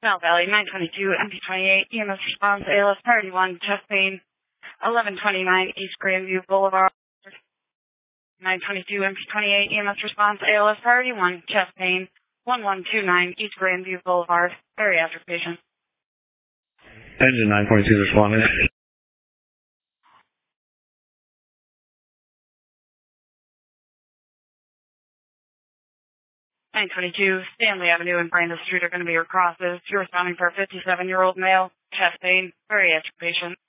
South Valley, 922, MP28, EMS response, ALS priority 1, chest pain, 1129 East Grandview Boulevard. 922, MP28, EMS response, ALS priority 1, chest pain, 1129 East Grandview Boulevard, bariatric patient. Engine 922 responding. 922, Stanley Avenue and Brandon Street are going to be your crosses. You're responding for a 57-year-old male, chest pain, bariatric patient.